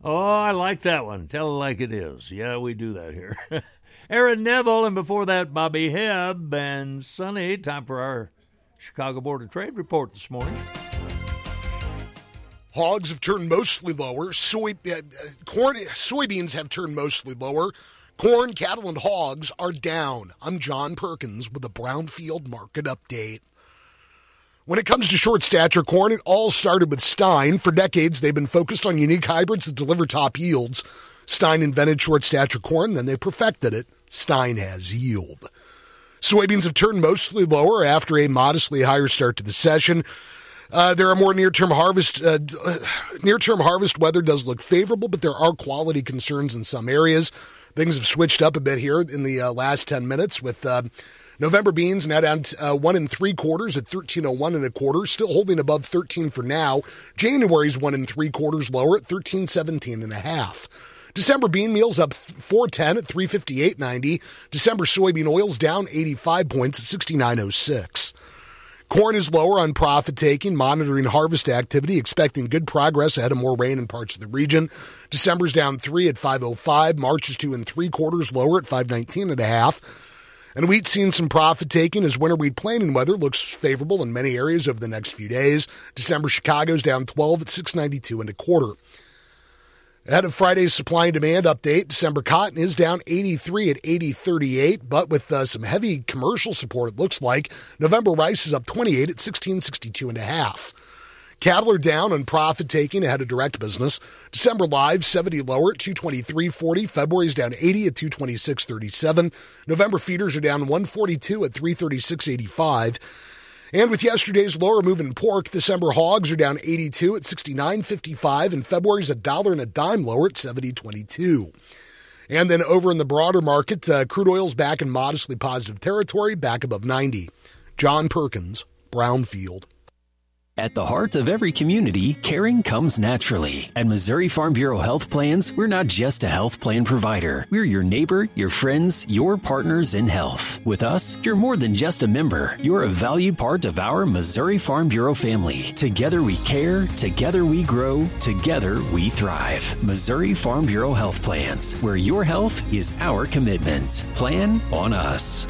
Oh, I like that one. Tell it like it is. Yeah, we do that here. Aaron Neville, and before that, Bobby Hebb and Sonny. Time for our Chicago Board of Trade report this morning. Hogs have turned mostly lower. Soybeans have turned mostly lower. Corn, cattle, and hogs are down. I'm John Perkins with a Brownfield Market Update. When it comes to short stature corn, it all started with Stein. For decades, they've been focused on unique hybrids that deliver top yields. Stein invented short stature corn, then they perfected it. Stein has yield. Soybeans have turned mostly lower after a modestly higher start to the session. There are more near-term harvest. Near-term harvest weather does look favorable, but there are quality concerns in some areas. Things have switched up a bit here in the last 10 minutes with November beans now down 1 3/4 at 13.01 1/4, still holding above 13 for now. January's 1 3/4 lower at 13.17 1/2. December bean meal's up 4.10 at 358.90. December soybean oil's down 85 points at 69.06. Corn is lower on profit taking, monitoring harvest activity, expecting good progress ahead of more rain in parts of the region. December's down 3 at 5.05. March is 2 3/4 lower at 519 1/2. And wheat's seen some profit taking as winter wheat planting weather looks favorable in many areas over the next few days. December Chicago's down 12 at 692 1/4. Ahead of Friday's supply and demand update, December cotton is down 83 at 80.38, but with some heavy commercial support, it looks like. November rice is up 28 at 16.62 1/2. Cattle are down on profit taking ahead of direct business. December live 70 lower at 223.40. February's down 80 at 226.37. November feeders are down 142 at 336.85. And with yesterday's lower move in pork, December hogs are down 82 at 69.55, and February's $1.10 lower at 70.22. And then over in the broader market, crude oil's back in modestly positive territory, back above 90. John Perkins, Brownfield. At the heart of every community, caring comes naturally. At Missouri Farm Bureau Health Plans, we're not just a health plan provider. We're your neighbor, your friends, your partners in health. With us, you're more than just a member. You're a valued part of our Missouri Farm Bureau family. Together we care, together we grow, together we thrive. Missouri Farm Bureau Health Plans, where your health is our commitment. Plan on us.